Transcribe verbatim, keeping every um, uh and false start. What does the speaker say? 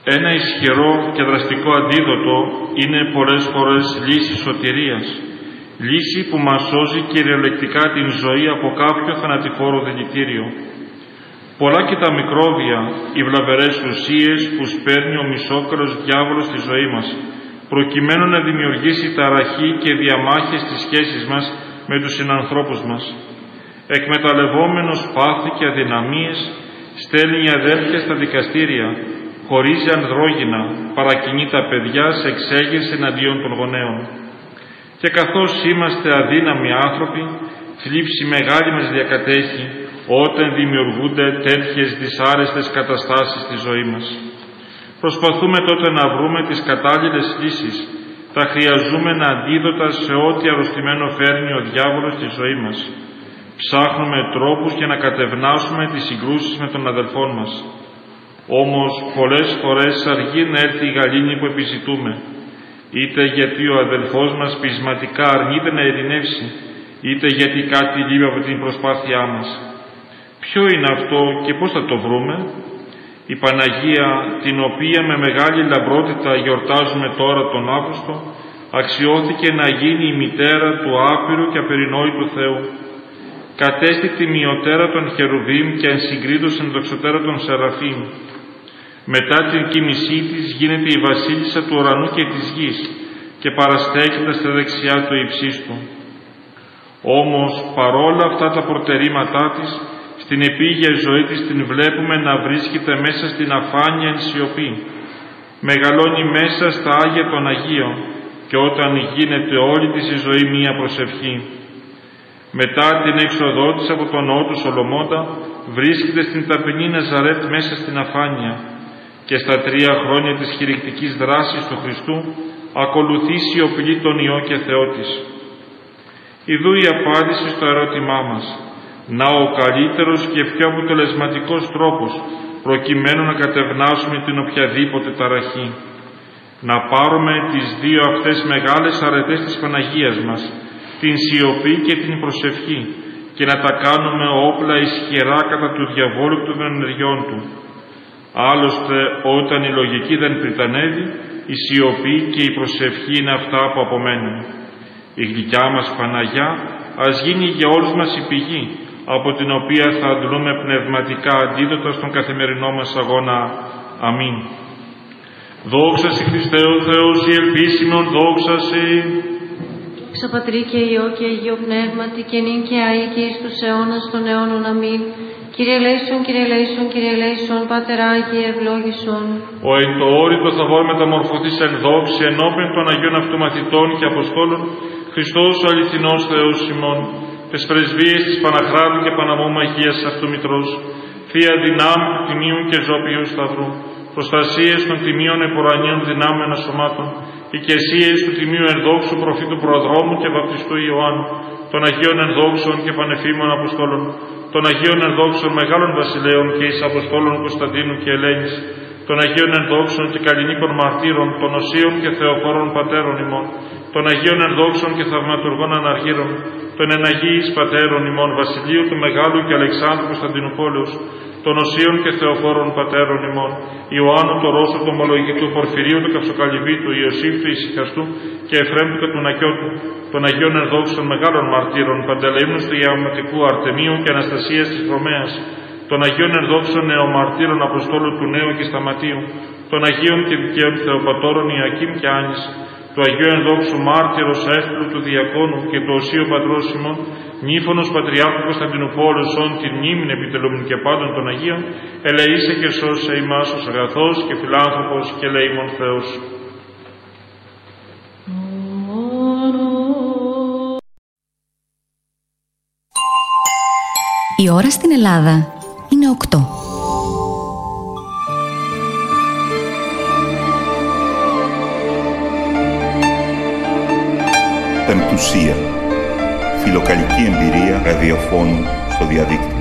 Ένα ισχυρό και δραστικό αντίδοτο είναι πολλές φορές λύση σωτηρίας, λύση που μας σώζει κυριολεκτικά την ζωή από κάποιο θανατηφόρο δηλητήριο. Πολλά και τα μικρόβια, οι βλαβερές ουσίες που σπέρνει ο μισόκρος διάβολος στη ζωή μας, προκειμένου να δημιουργήσει ταραχή και διαμάχες στις σχέσεις μας με τους συνανθρώπους μας. Εκμεταλλευόμενος πάθη και αδυναμίες, στέλνει αδέλφια στα δικαστήρια, χωρίζει ανδρόγυνα, παρακινεί τα παιδιά σε εξέγερση εναντίον των γονέων. Και καθώς είμαστε αδύναμοι άνθρωποι, θλίψη μεγάλη μας διακατέχει όταν δημιουργούνται τέτοιες δυσάρεστες καταστάσεις στη ζωή μας. Προσπαθούμε τότε να βρούμε τις κατάλληλες λύσεις, τα χρειαζόμενα αντίδοτα σε ό,τι αρρωστημένο φέρνει ο διάβολος στη ζωή μας. Ψάχνουμε τρόπους για να κατευνάσουμε τις συγκρούσεις με τον αδελφόν μας. Όμως πολλές φορές αργεί να έρθει η γαλήνη που επιζητούμε, είτε γιατί ο αδελφός μας πεισματικά αρνείται να ειρηνεύσει, είτε γιατί κάτι λείπει από την προσπάθειά μας. Ποιο είναι αυτό και πώς θα το βρούμε? Η Παναγία, την οποία με μεγάλη λαμπρότητα γιορτάζουμε τώρα τον Αύγουστο, αξιώθηκε να γίνει η μητέρα του άπειρου και απερινόητου Θεού. Κατέστη τη μειωτέρα των Χερουβίμ και ενσυγκρίτωσεν δοξωτέρα των Σεραφείμ. Μετά την κοίμησή της γίνεται η βασίλισσα του ουρανού και της γης και παραστέκεται στα δεξιά του υψίστου. Όμως παρόλα αυτά τα προτερήματά της, στην επίγεια ζωή της την βλέπουμε να βρίσκεται μέσα στην αφάνεια εν σιωπή. Μεγαλώνει μέσα στα Άγια των Αγίων και όταν γίνεται όλη της η ζωή μία προσευχή. Μετά την έξοδό της από τον ναό του Σολομώντα, βρίσκεται στην ταπεινή Ναζαρέτ μέσα στην αφάνεια και στα τρία χρόνια της κηρυκτικής δράσης του Χριστού ακολουθεί σιωπηλή τον Υιό και Θεό της. Ιδού η απάντηση στο ερώτημά μας. Να ο καλύτερος και πιο αποτελεσματικός τρόπος προκειμένου να κατευνάσουμε την οποιαδήποτε ταραχή. Να πάρουμε τις δύο αυτές μεγάλες αρετές της Παναγίας μας, την σιωπή και την προσευχή, και να τα κάνουμε όπλα ισχυρά κατά του διαβόλου και των ενεργειών του. Άλλωστε, όταν η λογική δεν πριτανεύει, η σιωπή και η προσευχή είναι αυτά που απομένουν. Η γλυκιά μας Παναγιά ας γίνει για όλους μας η πηγή, από την οποία θα αντλούμε πνευματικά αντίδοτα στον καθημερινό μας αγώνα. Αμήν. Δόξα σοι Χριστέ ο Θεός, η ελπίσιμον, δόξα σοι. Δόξα Πατρί και Υιό και Αγίο Πνεύματι, και νυν και αεί και εις τους αιώνας των αιώνων. Αμήν. Κύριε ελέησον, Κύριε ελέησον, Κύριε ελέησον, Πάτερ Άγιε ευλόγησον. Ο εν το όρητο θαυόρ μεταμορφωθείς εν δόξη, ενώπιον των Αγίων Αυτομαθητών και Αποστόλων, Χριστός ο αληθινός Θεός ημών, τες πρεσβείες της Παναχράτου και Παναμόμου Αγίας αυτού Μητρός, Θεία δυνάμει του Τιμίου και Ζώπιου Σταυρού, προστασίες των Τιμίων επουρανίων δυνάμεων ασωμάτων, οικεσίες του Τιμίου ενδόξου προφήτου Προδρόμου και Βαπτιστού Ιωάννου, των Αγίων ενδόξων και πανεφήμων Αποστόλων, των Αγίων ενδόξων Μεγάλων Βασιλέων και εις Αποστόλων Κωνσταντίνου και Ελένης, των Αγίων ενδόξων και καλλινίκων μαρτύρων, των Οσίων και Θεοφόρων Πατέρων ημών, των Αγίων ενδόξων και θαυματουργών Αναργύρων, των εναγίης Πατέρων ημών Βασιλείου του Μεγάλου και Αλεξάνδρου Κωνσταντινούπολεως, των Οσίων και Θεοφόρων Πατέρων ημών, Ιωάννου του Ρώσου του Ομολογητού, Πορφυρίου του Καυσοκαλυβίτου, Ιωσήφ του Ησυχαστού και Εφραίμ του Κατουνακιώτου, των Αγίων ενδόξων Μεγάλων Μαρτύρων, Παντελεήμνου του Ιαματικού, Αρτεμίου και Αναστασίας της Ρωμαίας, των Αγίων ενδόξων Νεομαρτύρων Αποστόλου του Νέου και Σταματίου, των Αγίων και Δικαίων Θεοπατώρων Ιακήμ και Άνης, του Αγίου ενδόξου Μάρτυρος Εύκολου του Διακόνου και του Οσίου Πατρός ημών, Νύφωνος Πατριάρχου Κωνσταντινουπόλεως, όν την μνήμην επιτελούμεν και πάντων των Αγίων, ελεήσε και σώσε ημάς ως αγαθός και φιλάνθρωπος και ελεήμων Θεός. Η ώρα στην Ελλάδα είναι οκτώ. Πεμπτουσία. Φιλοκαλική εμπειρία ραδιοφώνου στο διαδίκτυο.